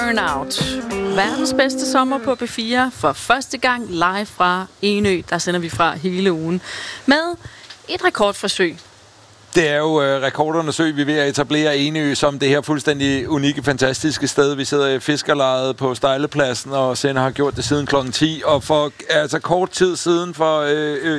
Burnout. Verdens bedste sommer på B4 for første gang live fra Enø. Der sender vi fra hele ugen med et rekordforsøg. Det er jo rekordundersøg, vi er ved at etablere Enø som det her fuldstændig unikke, fantastiske sted. Vi sidder i fiskerlejet på Stejlepladsen og sender har gjort det siden kl. 10. Og for kort tid siden, for